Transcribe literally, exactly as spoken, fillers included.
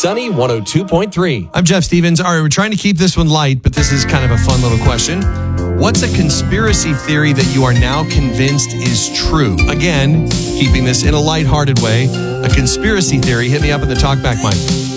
Sunny one oh two point three. I'm Jeff Stevens. All right, we're trying to keep this one light, but this is kind of a fun little question. What's a conspiracy theory that you are now convinced is true? Again, keeping this in a lighthearted way, a conspiracy theory. Hit me up in the talkback mic.